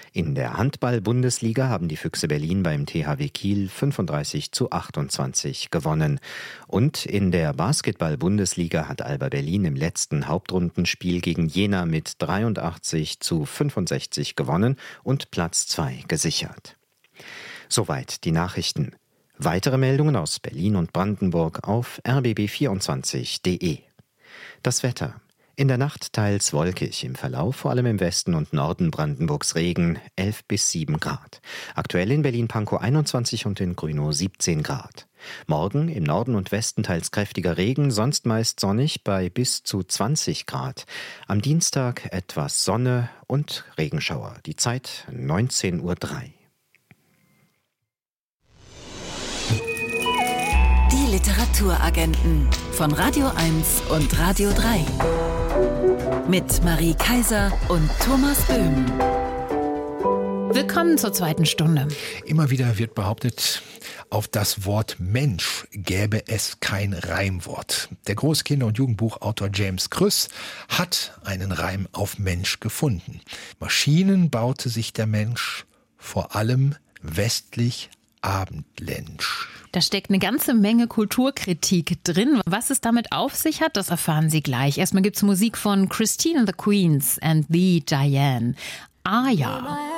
In der Handball-Bundesliga haben die Füchse Berlin beim THW Kiel 35:28 gewonnen. Und in der Basketball-Bundesliga hat Alba Berlin im letzten Hauptrundenspiel gegen Jena mit 83:65 gewonnen und Platz 2 gesichert. Soweit die Nachrichten. Weitere Meldungen aus Berlin und Brandenburg auf rbb24.de. Das Wetter. In der Nacht teils wolkig, im Verlauf vor allem im Westen und Norden Brandenburgs Regen, 11 bis 7 Grad. Aktuell in Berlin-Pankow 21 und in Grünow 17 Grad. Morgen im Norden und Westen teils kräftiger Regen, sonst meist sonnig bei bis zu 20 Grad. Am Dienstag etwas Sonne und Regenschauer. Die Zeit 19:03 Uhr. Die Literaturagenten von Radio 1 und Radio 3. Mit Marie Kaiser und Thomas Böhm. Willkommen zur zweiten Stunde. Immer wieder wird behauptet, auf das Wort Mensch gäbe es kein Reimwort. Der große Kinder- und Jugendbuchautor James Krüss hat einen Reim auf Mensch gefunden. Maschinen baute sich der Mensch vor allem westlich abendländsch. Da steckt eine ganze Menge Kulturkritik drin. Was es damit auf sich hat, das erfahren Sie gleich. Erstmal gibt's Musik von Christine and the Queens and the Diane. Ah ja.